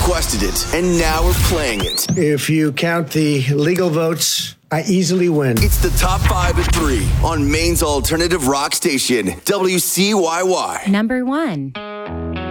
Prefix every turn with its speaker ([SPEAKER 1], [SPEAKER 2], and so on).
[SPEAKER 1] requested it, and now we're playing it.
[SPEAKER 2] If you count the legal votes, I easily win.
[SPEAKER 1] It's the Top 5 at 3 on Maine's alternative rock station, WCYY.
[SPEAKER 3] Number 1.